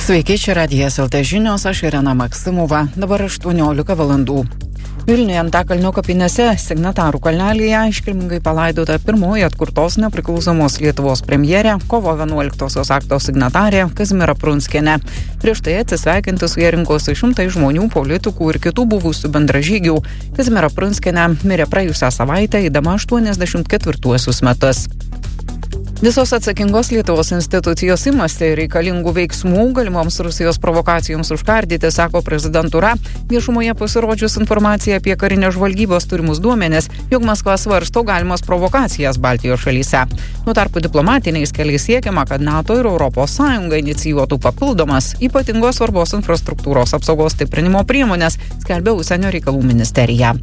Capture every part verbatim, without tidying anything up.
Sveiki, čia Radijas L T žinios, aš Irena Maksimova, dabar aštuoniolika valandų. Vilniuje Antakalnio kapinėse Signatarų kalnelyje iškilmingai palaidota pirmoji atkurtos nepriklausomos Lietuvos premjerė, kovo vienuoliktosios akto signatarė Kazimiera Prunskienė. Prieš tai atsisveikinti su ja rinkosi šimtai žmonių, politikų ir kitų buvusių bendražygių. Kazimiera Prunskienė mirė praėjusią savaitę, eidama aštuoniasdešimt ketvirtuosius metus. Visos atsakingos Lietuvos institucijos imasi reikalingų veiksmų galimoms Rusijos provokacijoms užkardyti, sako prezidentūra. Viešumoje pasirodžius informacija apie karinės žvalgybos turimus duomenis, jog Maskva svarsto galimas provokacijas Baltijos šalyse. Nuo tarpu diplomatiniais keliais siekiama, kad NATO ir Europos Sąjunga inicijuotų papildomas ypatingos svarbos infrastruktūros apsaugos stiprinimo priemonės, skelbia Užsienio reikalų ministerija.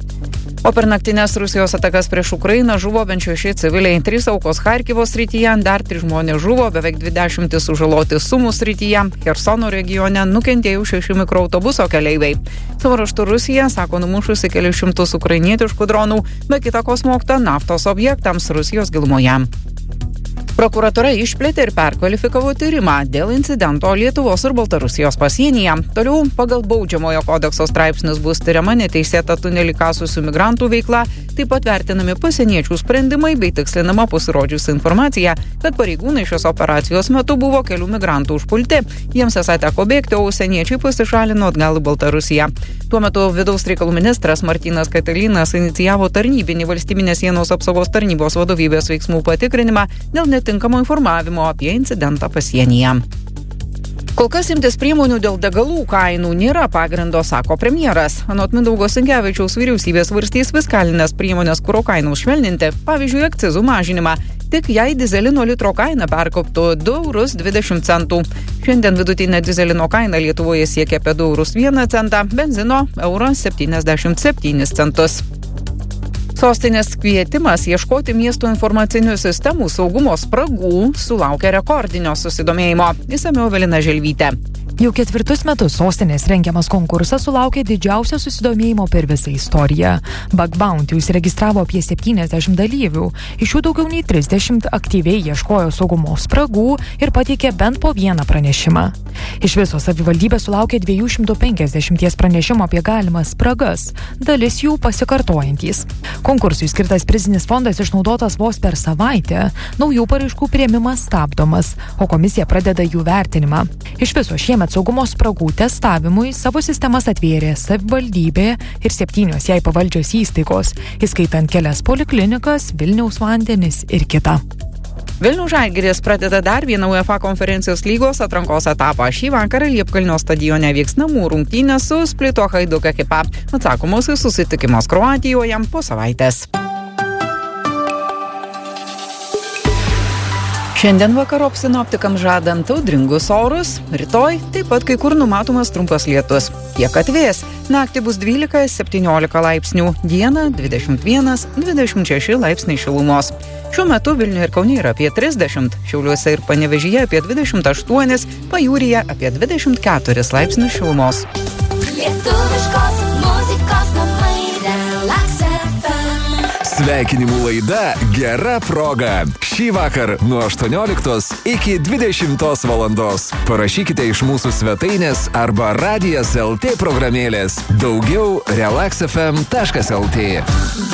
O per naktinės Rusijos atakas prieš Ukrainą žuvo bent šeši civiliai, trys aukos Charkivo srityje, dar trys žmonės žuvo, beveik dvidešimt sužaloti Sumų srityje, Chersono regione nukentėjo šeši mikroautobuso keleiviai. Savo ruožtu Rusija sako numušusi kelius šimtus ukrainietiškų dronų, be kita ko smogta naftos objektams Rusijos gilumoje. Prokuratūra išplėtė ir perkvalifikavo tyrimą dėl incidento Lietuvos ir Baltarusijos pasienyje. Toliau pagal baudžiamojo kodekso straipsnius bus tyriama neteisėta tunelį kasusių migrantų veikla, taip pat vertinami pasieniečių sprendimai bei tikslinama pasirodžiusi informacija, kad pareigūnai šios operacijos metu buvo kelių migrantų užpulti. Jiems esą teko bėgti, o užsieniečiai pasišalino atgal į Baltarusiją. Tuo metu vidaus reikalų ministras Martynas Katilinas inicijavo tarnybinį valstybinės sienos apsaugos tarnybos vadovybės veiksmų patikrinimą dėl netinkamo informavimo apie incidentą pasienyje. Kol kas imtis priemonių dėl degalų kainų nėra pagrindo, sako premjeras. Anot Mindaugo Sinkevičiaus vyriausybės svarstys fiskalinės priemonės kuro kainoms švelninti, pavyzdžiui, akcizų mažinimą. Tik jei dizelino litro kaina perkoptų du eurus dvidešimt centų. Šiandien vidutinė dizelino kaina Lietuvoje siekia apie du eurus vieną centą, benzino eurą septyniasdešimt septynis centus. Sostinės kvietimas ieškoti miesto informacinių sistemų saugumo spragų sulaukia rekordinio susidomėjimo. Išsamiau Evelina Želvytė. Jau ketvirtus metus sostinės rengiamas konkursas sulaukė didžiausio susidomėjimo per visą istoriją. Bug Bounty užsiregistravo apie septyniasdešimt dalyvių. Iš jų daugiau nei trisdešimt aktyviai ieškojo saugumo spragų ir pateikė bent po vieną pranešimą. Iš viso savivaldybė sulaukė dviejų šimtų penkiasdešimties pranešimų apie galimas spragas, dalis jų pasikartojantys. Konkursui skirtas prizinis fondas išnaudotas vos per savaitę, naujų paraiškų priėmimas stabdomas, o komisija pradeda jų vertinimą. Iš viso šiemet saugumo spragų testavimui savo sistemas atvėrė savivaldybė ir septynios jai pavaldžios įstaigos, įskaitant kelias poliklinikas, Vilniaus vandenis ir kita. Vilniaus Žalgiris pradeda dar vieną UEFA konferencijos lygos atrankos etapą. Šį vakarą Liepkalnio stadione vyks namų rungtynės su Splito Hajduk ekipa. Atsakomasis susitikimas Kroatijoje po savaitės. Šiandien vakarop sinoptikams žadant audringus orus, rytoj taip pat kai kur numatomas trumpas lietus. Kiek atvės, naktį bus dvylika septyniolika laipsnių, dieną dvidešimt vienas dvidešimt šeši laipsniai šilumos. Šiuo metu Vilniuje ir Kaune yra apie trisdešimt, Šiauliuose ir Panevėžyje apie dvidešimt aštuonis, Pajūryje apie dvidešimt keturis laipsnius šilumos. Lietuviškos muzikos namai Relax F M. Sveikinimų laida Gera proga. Šį vakar nuo aštuonioliktos iki dvidešimtos valandos. Parašykite iš mūsų svetainės arba Radijas L T programėlės. Daugiau relax f m taškas l t.